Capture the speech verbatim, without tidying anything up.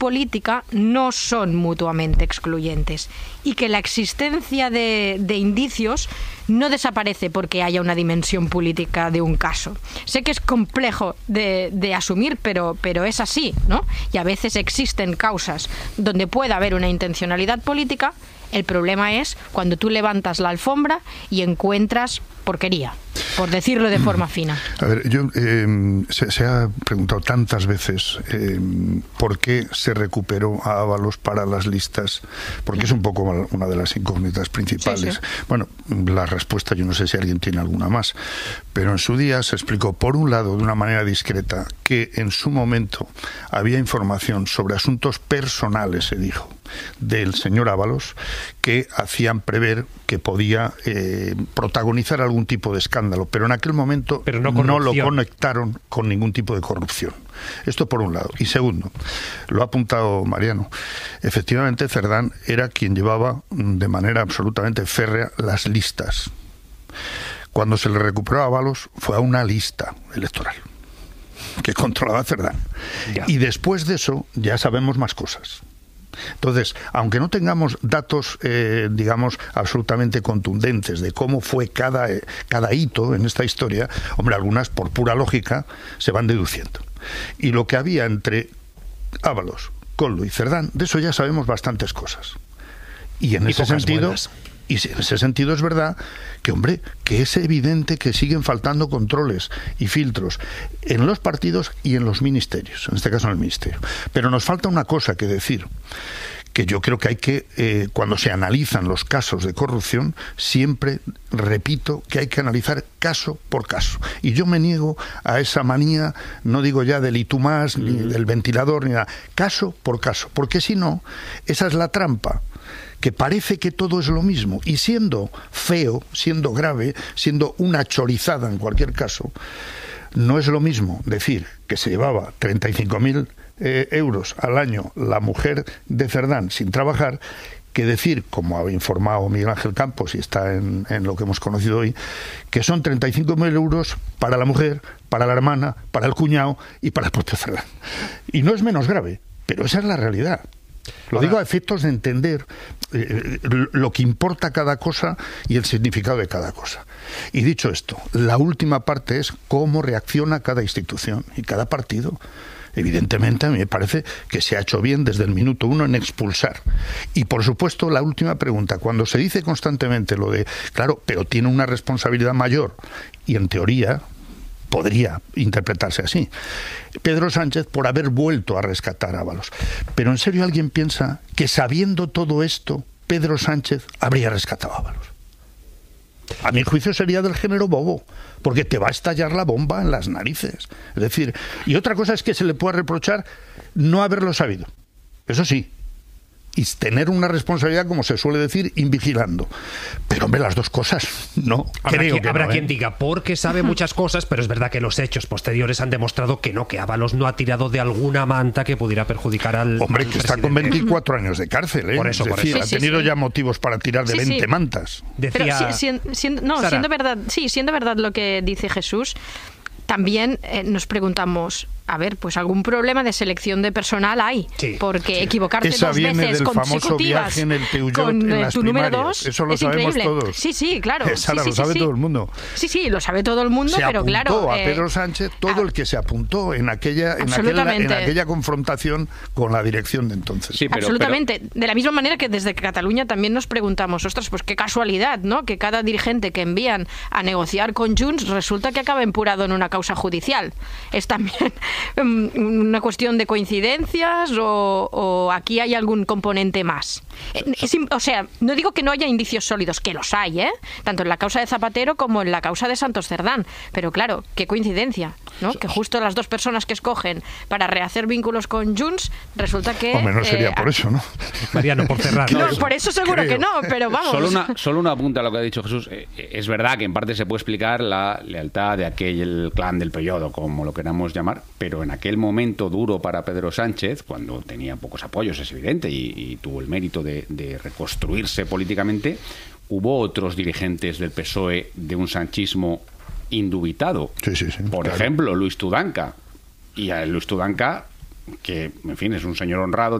política no son mutuamente excluyentes y que la existencia de, de indicios no desaparece porque haya una dimensión política de un caso. Sé que es complejo de, de asumir, pero, pero es así, ¿no? Y a veces existen causas donde puede haber una intencionalidad política. El problema es cuando tú levantas la alfombra y encuentras porquería, por decirlo de forma fina. A ver, yo eh, se, se ha preguntado tantas veces eh, por qué se recuperó a Ábalos para las listas, porque es un poco una de las incógnitas principales. Sí, sí. Bueno, la respuesta yo no sé si alguien tiene alguna más, pero en su día se explicó, por un lado, de una manera discreta, que en su momento había información sobre asuntos personales, se dijo, del señor Ábalos, que hacían prever que podía eh, protagonizar algún tipo de escándalo, pero en aquel momento pero no, no lo conectaron con ningún tipo de corrupción. Esto por un lado. Y segundo, lo ha apuntado Mariano, efectivamente Cerdán era quien llevaba de manera absolutamente férrea las listas. Cuando se le recuperó a Ábalos fue a una lista electoral que controlaba Cerdán. Ya. Y después de eso ya sabemos más cosas. Entonces, aunque no tengamos datos, eh, digamos, absolutamente contundentes de cómo fue cada, cada hito en esta historia, hombre, algunas, por pura lógica, se van deduciendo. Y lo que había entre Ábalos, Koldo y Cerdán, de eso ya sabemos bastantes cosas. Y en y ese sentido... Buenas. Y en ese sentido es verdad que, hombre, que es evidente que siguen faltando controles y filtros en los partidos y en los ministerios, en este caso en el ministerio. Pero nos falta una cosa que decir, que yo creo que hay que, eh, cuando se analizan los casos de corrupción, siempre repito que hay que analizar caso por caso. Y yo me niego a esa manía, no digo ya del y tú más, ni del ventilador, ni nada, caso por caso, porque si no, esa es la trampa, que parece que todo es lo mismo, y siendo feo, siendo grave, siendo una chorizada en cualquier caso, no es lo mismo decir que se llevaba treinta y cinco mil eh, euros al año la mujer de Cerdán sin trabajar, que decir, como ha informado Miguel Ángel Campos y está en, en lo que hemos conocido hoy, que son treinta y cinco mil euros para la mujer, para la hermana, para el cuñado y para el propio Cerdán. Y no es menos grave, pero esa es la realidad. Lo Ahora, digo a efectos de entender eh, lo que importa cada cosa y el significado de cada cosa. Y dicho esto, la última parte es cómo reacciona cada institución y cada partido. Evidentemente, a mí me parece que se ha hecho bien desde el minuto uno en expulsar. Y, por supuesto, la última pregunta. Cuando se dice constantemente lo de, claro, pero tiene una responsabilidad mayor, y en teoría podría interpretarse así, Pedro Sánchez por haber vuelto a rescatar a Ábalos. Pero ¿en serio alguien piensa que sabiendo todo esto, Pedro Sánchez habría rescatado a Ábalos? A mi juicio sería del género bobo, porque te va a estallar la bomba en las narices. Es decir, y otra cosa es que se le pueda reprochar no haberlo sabido. Eso sí. Y tener una responsabilidad, como se suele decir, invigilando. Pero, hombre, las dos cosas, no. Habrá, creo quien, que habrá no, ¿eh? quien diga, porque sabe muchas cosas, pero es verdad que los hechos posteriores han demostrado que no, que Ábalos no ha tirado de alguna manta que pudiera perjudicar al Hombre, al que presidente. está con veinticuatro años de cárcel, ¿eh? Por eso, es por decir, eso. ha Sí, sí, tenido sí. ya motivos para tirar de Sí, veinte sí. mantas. Decía... Pero si, si, siendo, no, Sara. siendo verdad, sí, siendo verdad lo que dice Jesús, también eh, nos preguntamos, a ver, pues algún problema de selección de personal hay, Sí, porque sí. equivocarte Esa dos viene veces del famoso consecutivas viaje en el Peugeot con en eh, las tu número primarias. dos Eso lo es sabemos increíble. todos. Sí, sí, claro. Sara, sí, lo sí, sabe sí. todo el mundo. Sí, sí, lo sabe todo el mundo, Se pero apuntó claro. a eh, Pedro Sánchez todo a- el que se apuntó en aquella, en aquella, Absolutamente. en aquella confrontación con la dirección de entonces. Sí, pero, Absolutamente. De la misma manera que desde Cataluña también nos preguntamos, ostras, pues qué casualidad, ¿no? Que cada dirigente que envían a negociar con Junts resulta que acaba empurado en una causa judicial. Es también una cuestión de coincidencias o, o aquí hay algún componente más. Es, o sea, no digo que no haya indicios sólidos, que los hay, ¿eh? Tanto en la causa de Zapatero como en la causa de Santos Cerdán. Pero claro, qué coincidencia, ¿no? Que justo las dos personas que escogen para rehacer vínculos con Junts, resulta que... Hombre, no sería eh, por eso, ¿no? Mariano, por cerrar. No, por eso seguro creo. que no, pero vamos. Solo una, solo una punta a lo que ha dicho Jesús. Eh, Es verdad que en parte se puede explicar la lealtad de aquel clan del Peugeot, como lo queramos llamar, pero en aquel momento duro para Pedro Sánchez, cuando tenía pocos apoyos, es evidente, y, y tuvo el mérito de, de reconstruirse políticamente, hubo otros dirigentes del P S O E de un sanchismo indubitado. Sí, sí, sí, Por claro. ejemplo, Luis Tudanca. Y a Luis Tudanca que, en fin, es un señor honrado,